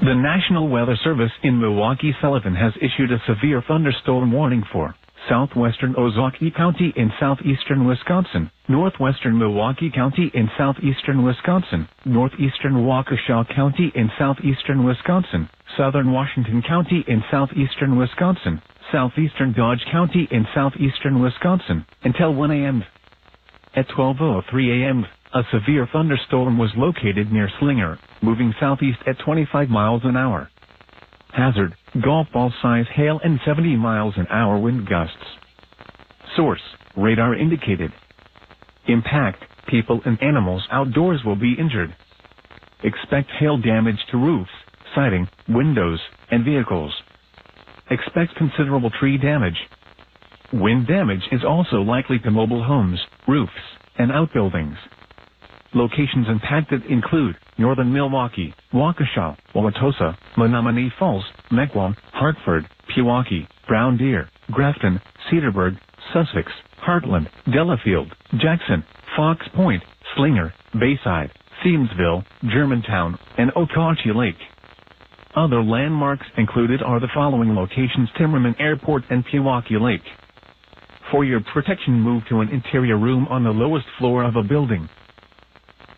The National Weather Service in Milwaukee-Sullivan has issued a severe thunderstorm warning for southwestern Ozaukee County in southeastern Wisconsin, northwestern Milwaukee County in southeastern Wisconsin, northeastern Waukesha County in southeastern Wisconsin, southern Washington County in southeastern Wisconsin, southeastern Dodge County in southeastern Wisconsin, until 1 a.m. At 12:03 a.m., a severe thunderstorm was located near Slinger, moving southeast at 25 miles an hour. Hazard, golf ball size hail and 70 miles an hour wind gusts. Source, radar indicated. Impact, people and animals outdoors will be injured. Expect hail damage to roofs, siding, windows, and vehicles. Expect considerable tree damage. Wind damage is also likely to mobile homes, roofs, and outbuildings. Locations impacted include northern Milwaukee, Waukesha, Wauwatosa, Menominee Falls, Mequon, Hartford, Pewaukee, Brown Deer, Grafton, Cedarburg, Sussex, Heartland, Delafield, Jackson, Fox Point, Slinger, Bayside, Thiemsville, Germantown, and Okauchee Lake. Other landmarks included are the following locations: Timmerman Airport and Pewaukee Lake. For your protection, move to an interior room on the lowest floor of a building.